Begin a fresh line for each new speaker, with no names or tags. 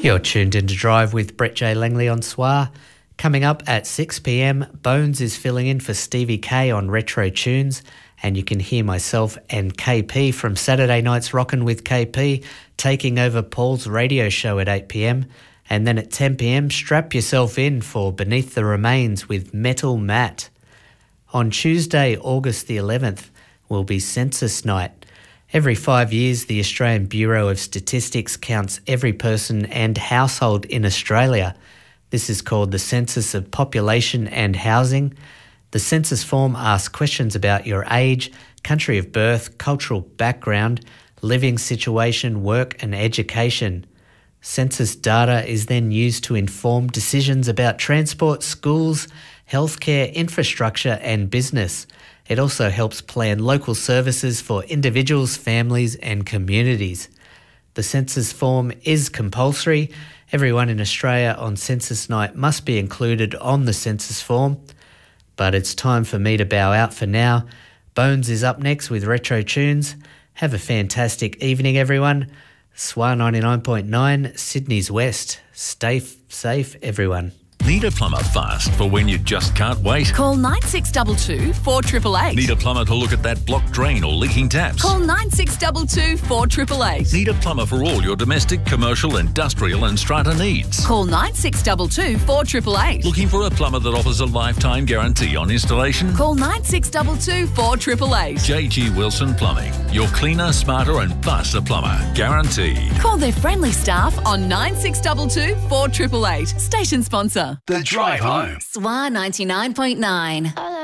You're tuned in to Drive with Brett J. Langley on SWA. Coming up at 6 p.m, Bones is filling in for Stevie K on Retro Tunes, and you can hear myself and KP from Saturday Night's Rockin' with KP taking over Paul's radio show at 8 p.m. And then at 10 p.m, strap yourself in for Beneath the Remains with Metal Matt. On Tuesday, August the 11th, will be Census Night. Every 5 years, the Australian Bureau of Statistics counts every person and household in Australia. This is called the Census of Population and Housing. The census form asks questions about your age, country of birth, cultural background, living situation, work and education. Census data is then used to inform decisions about transport, schools, healthcare, infrastructure and business. It also helps plan local services for individuals, families and communities. The census form is compulsory. Everyone in Australia on Census Night must be included on the census form. But it's time for me to bow out for now. Bones is up next with Retro Tunes. Have a fantastic evening, everyone. SWA 99.9, Sydney's West. Stay safe, everyone.
Need a plumber fast for when you just can't wait?
Call 9622 4888.
Need a plumber to look at that blocked drain or leaking taps?
Call 9622 4888.
Need a plumber for all your domestic, commercial, industrial and strata needs?
Call 9622 4888.
Looking for a plumber that offers a lifetime guarantee on installation?
Call 9622 4888.
JG Wilson Plumbing. Your cleaner, smarter and faster plumber. Guaranteed.
Call their friendly staff on 9622 4888. Station sponsor.
The Drive Home.
SWA 99.9.